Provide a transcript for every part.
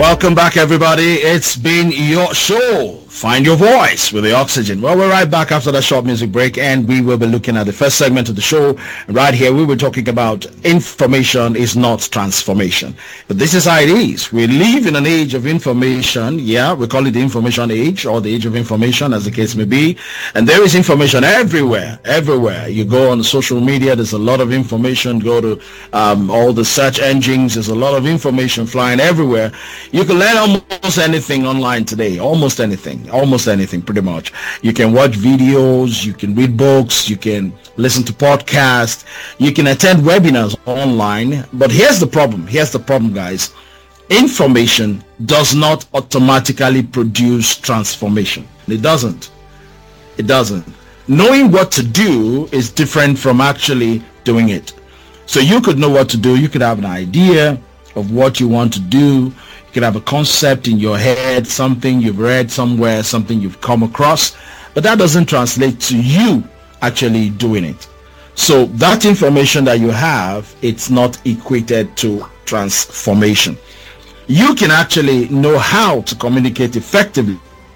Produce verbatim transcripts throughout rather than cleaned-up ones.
Welcome back, everybody. It's been your show, Find Your Voice with the Oxygen. Well, we're right back after the short music break, and we will be looking at the first segment of the show. Right here, we were talking about information is not transformation. But this is how it is. We live in an age of information. Yeah, we call it the information age, or the age of information, as the case may be. And there is information everywhere, everywhere. You go on social media, there's a lot of information. Go to um, all the search engines, there's a lot of information flying everywhere. You can learn almost anything online today, almost anything, almost anything, pretty much. You can watch videos, you can read books, you can listen to podcasts, you can attend webinars online. But here's the problem, here's the problem, guys. Information does not automatically produce transformation. It doesn't. It doesn't. Knowing what to do is different from actually doing it. So you could know what to do, you could have an idea of what you want to do. You could have a concept in your head, something you've read somewhere, something you've come across, but that doesn't translate to you actually doing it. So that information that you have, it's not equated to transformation. You can actually know how to communicate effectively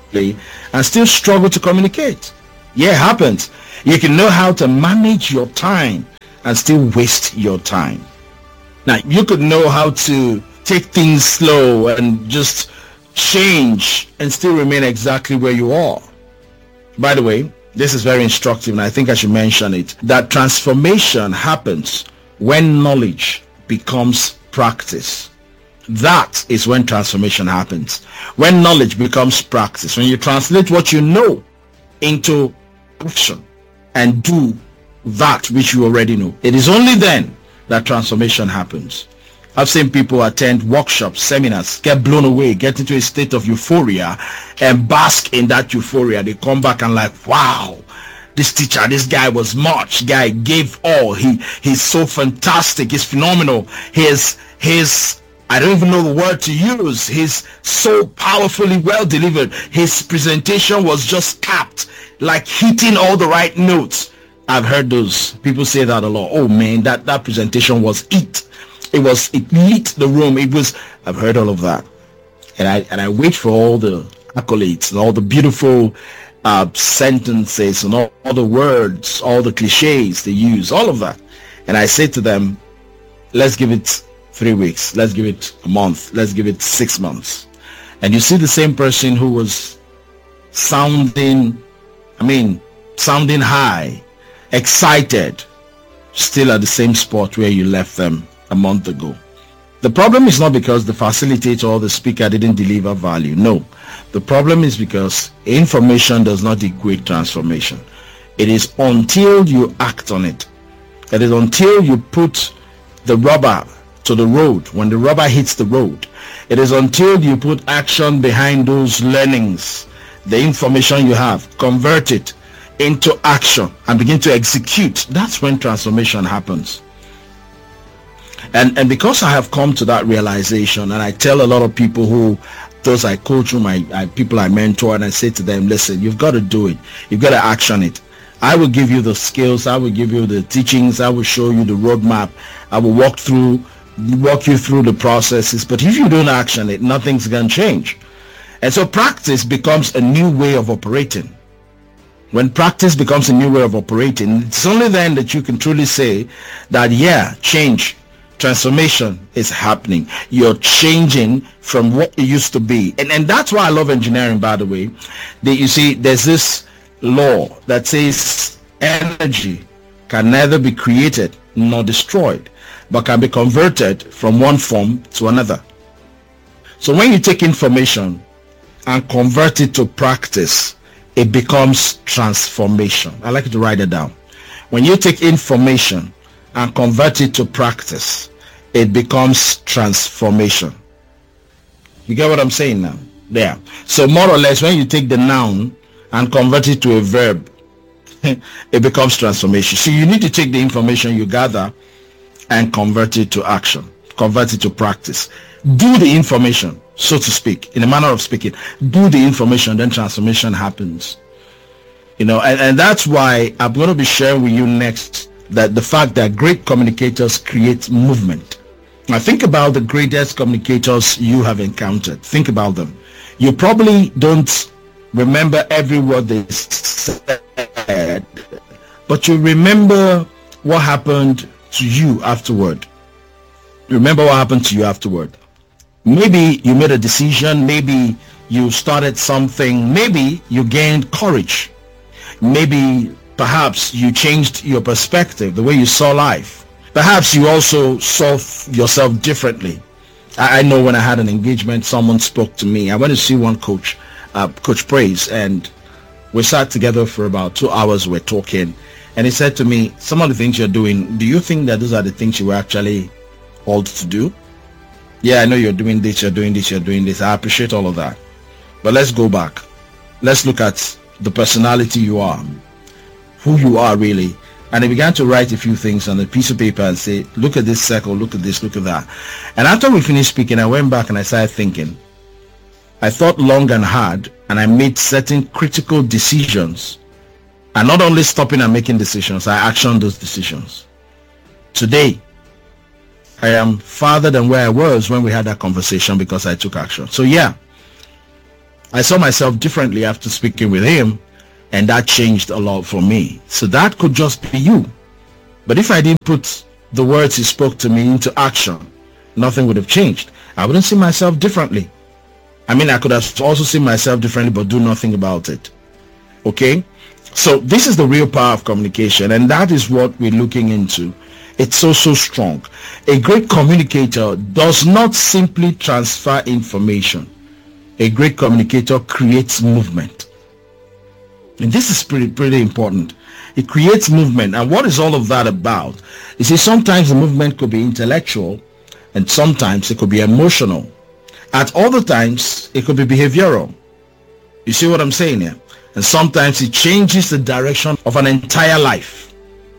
and still struggle to communicate. Yeah, it happens. You can know how to manage your time and still waste your time. Now, you could know how to take things slow and just change and still remain exactly where you are. By the way, this is very instructive, and I think I should mention it, that transformation happens when knowledge becomes practice. That is when transformation happens. When knowledge becomes practice, when you translate what you know into action and do that which you already know. It is only then that transformation happens. I've seen people attend workshops, seminars, get blown away, get into a state of euphoria and bask in that euphoria. They come back and like, wow, this teacher, this guy was much. Guy gave all. He he's so fantastic. He's phenomenal. His his I don't even know the word to use. He's so powerfully well delivered. His presentation was just capped, like hitting all the right notes. I've heard those people say that a lot. Oh man, that that presentation was it. It was, it lit the room. It was, I've heard all of that. And I, and I wait for all the accolades and all the beautiful uh, sentences and all, all the words, all the cliches they use, all of that. And I say to them, let's give it three weeks. Let's give it a month. Let's give it six months. And you see the same person who was sounding, I mean, sounding high, excited, still at the same spot where you left them a month ago. The problem is not because the facilitator or the speaker didn't deliver value. No, the problem is because information does not equate transformation. It is until you act on it. It is until you put the rubber to the road. When the rubber hits the road, it is until you put action behind those learnings, the information you have, convert it into action and begin to execute. That's when transformation happens. And and because I have come to that realization, and I tell a lot of people who, those I coach, whom I, I people I mentor, and I say to them, listen, you've got to do it. You've got to action it. I will give you the skills. I will give you the teachings. I will show you the roadmap. I will walk through, walk you through the processes. But if you don't action it, nothing's going to change. And so practice becomes a new way of operating. When practice becomes a new way of operating, it's only then that you can truly say that, yeah, change, transformation is happening. You're changing from what it used to be. And, and that's why I love engineering, by the way. That you see, there's this law that says energy can neither be created nor destroyed, but can be converted from one form to another. So when you take information and convert it to practice, it becomes transformation. I like you to write it down. When you take information and convert it to practice, it becomes transformation. You get what I'm saying now? There. So more or less, when you take the noun and convert it to a verb, it becomes transformation. So you need to take the information you gather and convert it to action, convert it to practice. Do the information, so to speak, in a manner of speaking. Do the information, then transformation happens. You know, and, and that's why I'm going to be sharing with you next that the fact that great communicators create movement. Now think about the greatest communicators you have encountered. Think about them. You probably don't remember every word they said, but you remember what happened to you afterward. Remember what happened to you afterward. Maybe you made a decision. Maybe you started something. Maybe you gained courage. Maybe perhaps you changed your perspective, the way you saw life. Perhaps you also saw yourself differently. I, I know when I had an engagement, someone spoke to me. I went to see one coach, uh, Coach Praise, and we sat together for about two hours. We're talking, and he said to me, some of the things you're doing, do you think that those are the things you were actually called to do? Yeah, I know you're doing this, you're doing this, you're doing this. I appreciate all of that. But let's go back. Let's look at the personality you are, who you are really. And he began to write a few things on a piece of paper and say, look at this circle, look at this, look at that. And after we finished speaking, I went back and I started thinking. I thought long and hard, and I made certain critical decisions. And not only stopping and making decisions, I actioned those decisions. Today, I am farther than where I was when we had that conversation because I took action. So yeah, I saw myself differently after speaking with him. And that changed a lot for me. So that could just be you. But if I didn't put the words he spoke to me into action, nothing would have changed. I wouldn't see myself differently. I mean, I could have also seen myself differently, but do nothing about it. Okay? So this is the real power of communication, and that is what we're looking into. It's so, so strong. A great communicator does not simply transfer information. A great communicator creates movement. And this is pretty, pretty important. It creates movement. And what is all of that about? You see, sometimes the movement could be intellectual, and sometimes it could be emotional. At other times, it could be behavioral. You see what I'm saying here? And sometimes it changes the direction of an entire life.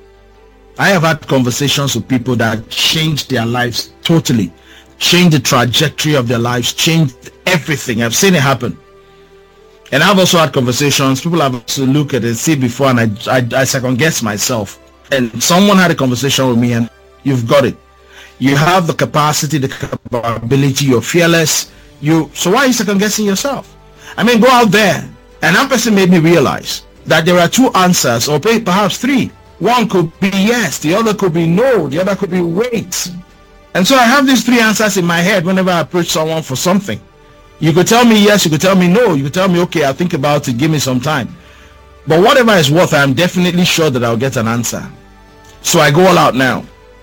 I have had conversations with people that changed their lives totally, changed the trajectory of their lives, changed everything. I've seen it happen. And I've also had conversations, people have to look at it and see before, and I, I, I second guess myself. And someone had a conversation with me, and you've got it. You have the capacity, the capability, you're fearless. You, so why are you second guessing yourself? I mean, go out there. And that person made me realize that there are two answers, or perhaps three. One could be yes, the other could be no, the other could be wait. And so I have these three answers in my head whenever I approach someone for something. You could tell me yes, you could tell me no, you could tell me okay, I'll think about it, give me some time. But whatever is worth, I'm definitely sure that I'll get an answer. So I go all out now.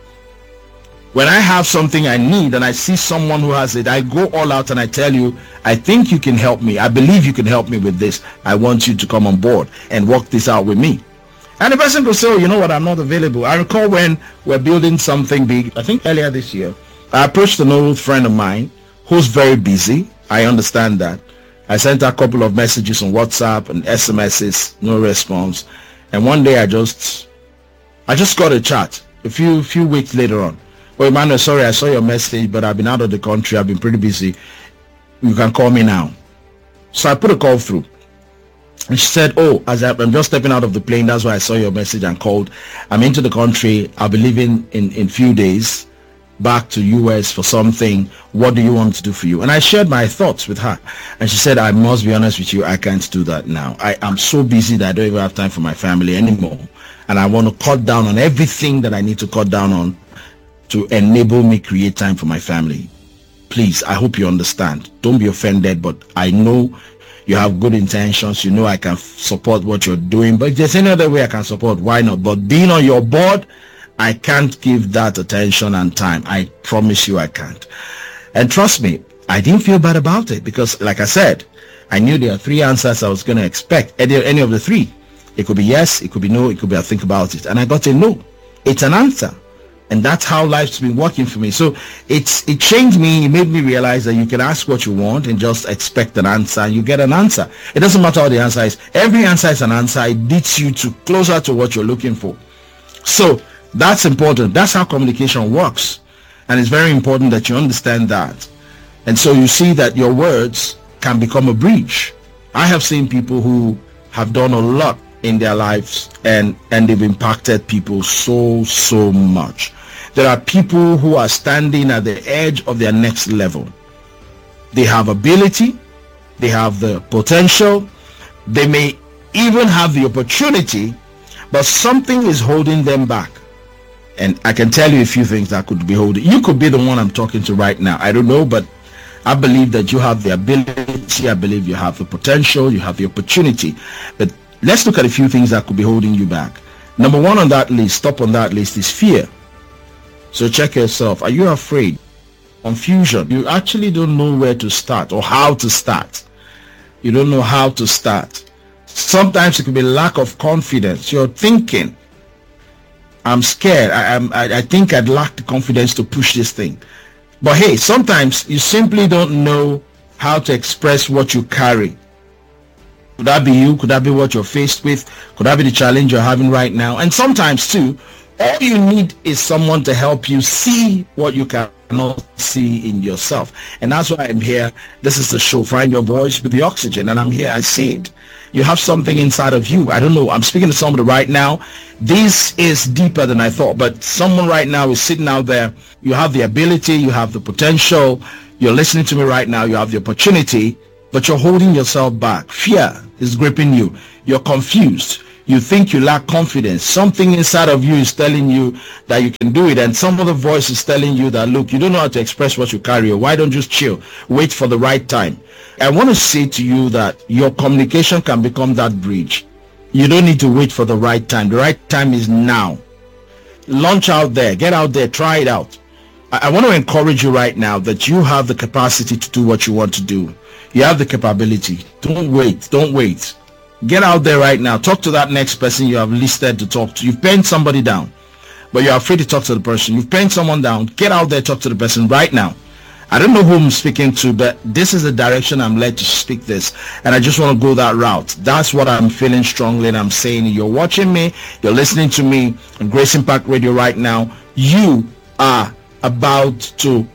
When I have something I need and I see someone who has it, I go all out and I tell you, I think you can help me. I believe you can help me with this. I want you to come on board and work this out with me. And the person could say, oh, you know what, I'm not available. I recall when we're building something big, I think earlier this year, I approached an old friend of mine who's very busy. I understand that. I sent her a couple of messages on WhatsApp and S M Ses, no response. And one day I just, I just got a chat a few few weeks later on. Oh, Emmanuel, sorry, I saw your message, but I've been out of the country. I've been pretty busy. You can call me now. So I put a call through. And she said, oh, as I, I'm just stepping out of the plane, that's why I saw your message and called. I'm into the country. I'll be leaving in in few days back to U S for something. What do you want to do for you? And I shared my thoughts with her, and she said, I must be honest with you, I can't do that now. I am so busy that I don't even have time for my family anymore, and I want to cut down on everything that I need to cut down on to enable me create time for my family. Please, I hope you understand. Don't be offended, but I know you have good intentions. You know I can support what you're doing, but if there's any other way I can support, why not? But being on your board, I can't give that attention and time. I promise you I can't. And trust me, I didn't feel bad about it because, like I said, I knew there are three answers I was going to expect. Any, any of the three. It could be yes, it could be no, it could be I'll think about it. And I got a no. It's an answer. And that's how life's been working for me. So it's it changed me. It made me realize that you can ask what you want and just expect an answer, and you get an answer. It doesn't matter what the answer is. Every answer is an answer. It leads you to closer to what you're looking for. So that's important. That's how communication works. And it's very important that you understand that. And so you see that your words can become a bridge. I have seen people who have done a lot in their lives, and and they've impacted people so so much. There are people who are standing at the edge of their next level. They have ability, they have the potential, they may even have the opportunity, but something is holding them back. And I can tell you a few things that could be holding. You could be the one I'm talking to right now. I don't know, but I believe that you have the ability. I believe you have the potential. You have the opportunity. But let's look at a few things that could be holding you back. Number one on that list, top on that list, is fear. So check yourself. Are you afraid? Confusion. You actually don't know where to start or how to start. You don't know how to start. Sometimes it could be lack of confidence. You're thinking, I'm scared. I, I'm, I, I think I'd lack the confidence to push this thing. But hey, sometimes you simply don't know how to express what you carry. Could that be you? Could that be what you're faced with? Could that be the challenge you're having right now? And sometimes too, all you need is someone to help you see what you cannot see in yourself. And that's why I'm here. This is the show, Find Your Voice with the Oxygen. And I'm here. I see it. You have something inside of you. I don't know. I'm speaking to somebody right now. This is deeper than I thought. But someone right now is sitting out there. You have the ability. You have the potential. You're listening to me right now. You have the opportunity. But you're holding yourself back. Fear is gripping you. You're confused. You think you lack confidence. Something inside of you is telling you that you can do it. And some other voice is telling you that, look, you don't know how to express what you carry. Why don't you just chill? Wait for the right time. I want to say to you that your communication can become that bridge. You don't need to wait for the right time. The right time is now. Launch out there. Get out there. Try it out. I, I want to encourage you right now that you have the capacity to do what you want to do. You have the capability. Don't wait. Don't wait. Get out there right now. Talk to that next person you have listed to talk to. You've penned somebody down, but you're afraid to talk to the person. You've penned someone down. Get out there, talk to the person right now. I don't know who I'm speaking to, but this is the direction I'm led to speak this. And I just want to go that route. That's what I'm feeling strongly, and I'm saying you're watching me, you're listening to me on Grace Impact Radio right now. You are about to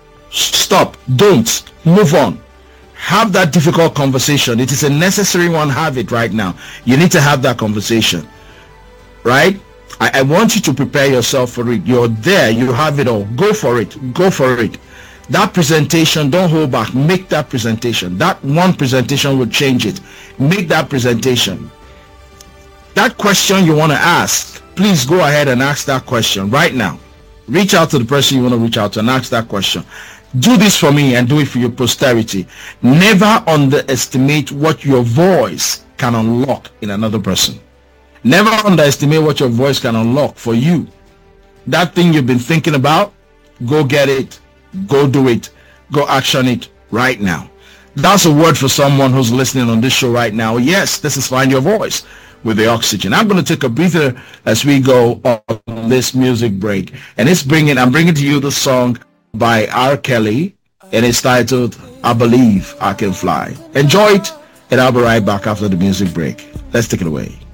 stop. Don't. Move on. Have that difficult conversation. It is a necessary one. Have it right now. You need to have that conversation, right? I, I want you to prepare yourself for it. You're there. You have it all. Go for it. Go for it. That presentation, don't hold back. Make that presentation. That one presentation will change it. Make that presentation. That question you want to ask, please go ahead and ask that question right now. Reach out to the person you want to reach out to and ask that question. Do this for me and do it for your posterity. Never underestimate what your voice can unlock in another person. Never underestimate what your voice can unlock for you. That thing you've been thinking about, go get it. Go do it. Go action it right now. That's a word for someone who's listening on this show right now. Yes, this is Find Your Voice with the Oxygen. I'm going to take a breather as we go on this music break. And it's bringing, I'm bringing to you the song by R. Kelly, and it's titled I Believe I Can Fly. Enjoy it, and I'll be right back after the music break. Let's take it away.